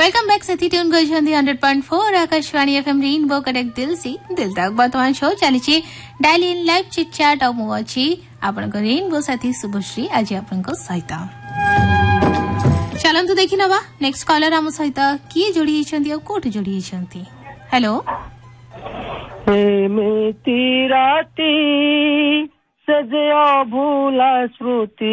Welcome back साथी tune करछंदी 100.4 Akashvani FM rainbow connect दिल से दिल तक वर्तमान show चलीछि dial in live chit chat और मु अछि आपन को रेनबो साथी शुभश्री आज आपन को सहित चलंतु देखि नबा नेक्स्ट कॉलर हम सहित की जोड़ी छंती और कोठ जोड़ी छंती। हेलो एमिति राती सजया भूला स्मृति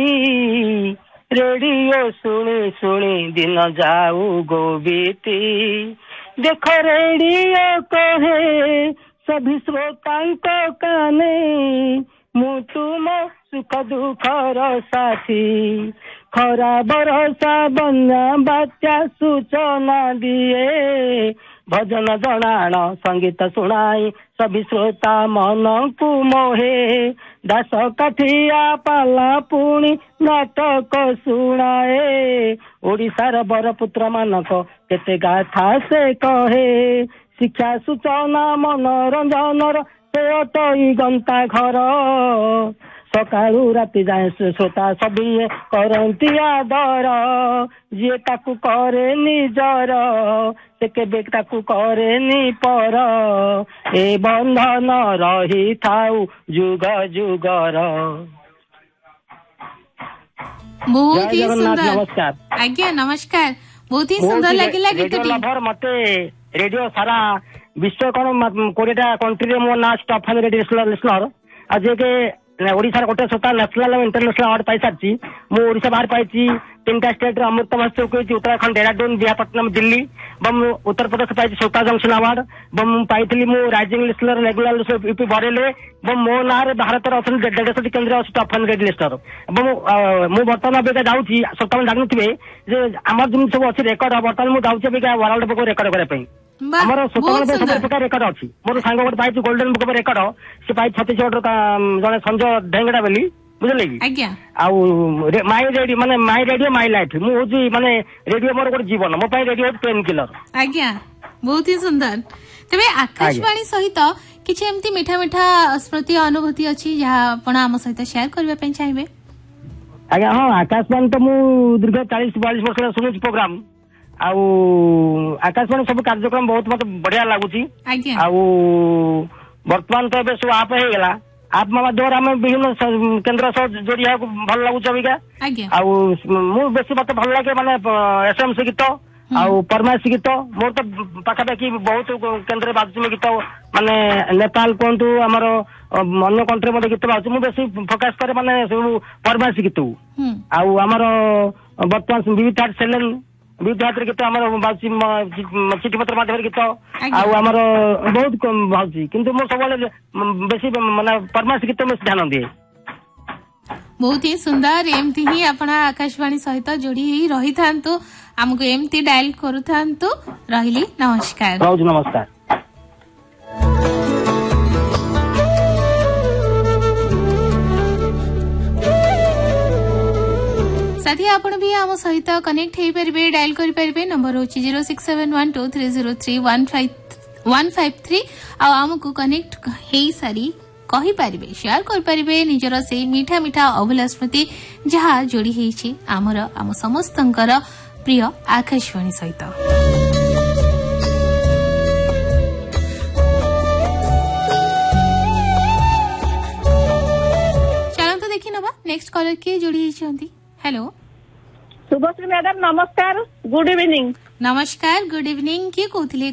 रेडियो सुनी सुनी दिन जाऊ गोबीती देख रेडियो कहे सभी श्रोताओं को काने मु तुम सुख दुखर साथी खरा बरसा बन्या बात्या सूचना दिए भजन जनाण संगीत सुनाई सभी श्रोता मन को मोहे दास काठिया पाला पुणी नाटक सुनाए ओडिशार बरपुत्र मानक केते गाथा से कहे शिक्षा सूचना मनोरंजन से अटई गंता घर सकाळू राति जाए श्रोता सभी करती आदर जी ताकू करे निजर से केबे ताकू करे नि पर ए बंधन रही थाऊ जुग जुगर। बहुत ही सुंदर नमस्कार आज्ञा नमस्कार बहुत ही सुंदर लगिला गीतटी मते रेडियो सारा विश्व कोन कोरेटा कंट्री मो ना स्टफन रेडियो लिसनर आज के ओडिशार गोटे श्रोता नेशनल इंटरनेशनल अवार्ड पाई सारी मु ओडिशा बाहर पाई 3टा स्टेट अमृत महोत्सव कही उत्तराखंड देहरादून विशाखापट्टनम दिल्ली बम उत्तर प्रदेश पाई श्रोता जंक्शन अवार्ड बम पाई मु राइजिंग लिस्टनर रेगुलर यूपी बरेले बम मो ना भारत डेढ़ केन्द्र स्टफन रेड लिस्टर मु बर्तमान अबिका जाऊँगी सप्ताह जानते आम जिन सब अच्छी रेकर्ड बर्तमान मुझे जाऊँगी वर्ल्ड बुक रेकर्ड करने ଆମର 97 ପ୍ରକାର ରେକର୍ଡ ଅଛି। ମୋର ସାଙ୍ଗ ଗୋଟେ ପାଇଛି ଗୋଲ୍ଡେନ ବୁକ୍ ଅଫ ରେକର୍ଡ ସେ ପାଇ ଛତିଶଗଡ଼ର ଜଣେ ସଞ୍ଜୟ ଢେଙ୍ଗଡ଼ା ବୋଲି ବୁଝିଲେ କି ଆଉ ମାଇ ରେଡିଓ ମାନେ ମାଇ ରେଡିଓ ମାଇ ଲାଇଫ ମୁଁ ହଉଛି ମାନେ ରେଡିଓ ମୋର ଗୋଟେ ଜୀବନ ମୋ ପାଇଁ ରେଡିଓ ହଉଛି ପେନ୍ କିଲର। ଆଜ୍ଞା ବହୁତ ହି ସୁନ୍ଦର। ତେବେ ଆକାଶବାଣୀ ସହିତ କିଛି ଏମିତି ମିଠା ମିଠା ସ୍ମୃତି ଅନୁଭୂତି ଅଛି ଯାହା ଆପଣ ଆମ ସହିତ ସେୟାର କରିବା ପାଇଁ ଚାହିଁବେ? ଆଜ୍ଞା ହଁ ଆକାଶବାଣୀ ତ ମୁଁ ଦୀର୍ଘ 40-42 ବର୍ଷ ଶୁଣୁଛି ପ୍ରୋଗ୍ରାମ ଆଉ ଆକାଶବାଣୀ ସବୁ କାର୍ଯ୍ୟକ୍ରମ ବହୁତ ମତେ ବଢିଆ ଲାଗୁଛି ଆଉ ବର୍ତ୍ତମାନ ତ ଏବେ ସବୁ ଆପ୍ ହେଇଗଲା ଆପ୍ ମାଧ୍ୟମରେ ଆମେ ବିଭିନ୍ନ କେନ୍ଦ୍ର ସହ ଯୋଡିବାକୁ ଭଲ ଲାଗୁଛି ଅବିକା ଆଉ ମୁଁ ବେଶୀ ମତେ ଭଲ ଲାଗେ ମାନେ ଏସଏମସି ଗୀତ ଆଉ ଫରମାଇଶ ଗୀତ ମୋର ତ ପାଖାପାଖି ବହୁତ କେନ୍ଦ୍ରରେ ବାଜୁଛି ଗୀତ ମାନେ ନେପାଳ କୁହନ୍ତୁ ଆମର ଅନ୍ୟ କଣ୍ଟ୍ରି ମଧ୍ୟ ଗୀତ ବାଜୁଛି ମୁଁ ବେଶୀ ଫୋକସ କରେ ମାନେ ସବୁ ଫରମାଇଶ ଗୀତକୁ ଆଉ ଆମର ବର୍ତ୍ତମାନ ବିବିଧ ସେଲେନ विद्यार्थी गीत आम चिठी पत्र माध्यम गीत आमर बहुत भाजी किंतु मो सब बेसी माने परमास गीत में ध्यान दिए। बहुत ही सुंदर एमती ही आपण आकाशवाणी सहित जोड़ी रही थांतु हमको एमती डायल करू थांतु रहिली नमस्कार। नमस्कार। साथी आपण भी आम सहित कनेक्ट हो पारे डायल करें नंबर हूँ 067123031513 आमको कनेक्ट हो सारी कही पारे शेयर कर पारे निजर से मीठा मीठा अभूला स्मृति जहाँ जोड़ी होती आमर आम समस्तंकर प्रिय आकाशवाणी सहित। चलते देखी नवा नेक्स्ट कॉलर किए जोड़ी होती। हेलो शुभश्री मैडम नमस्कार गुड इवनिंग। नमस्कार गुड इवनिंग किए कहते